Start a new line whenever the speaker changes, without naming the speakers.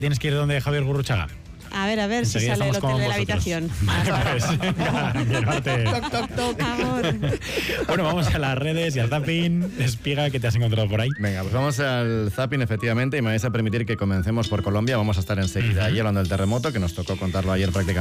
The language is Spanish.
Tienes que ir donde Javier Gurruchaga.
A ver si
Enseguida
sale el
estamos
hotel de
con
la
vosotros.
habitación.
Vale, pues, venga, llévate.
Toc, toc, toc, amor.
Bueno, vamos a las redes y al zapping. Espiga, ¿qué te has encontrado por ahí?
Venga, pues vamos al zapping, efectivamente, y me vais a permitir que comencemos por Colombia. Vamos a estar enseguida ahí hablando del terremoto, que nos tocó contarlo ayer prácticamente.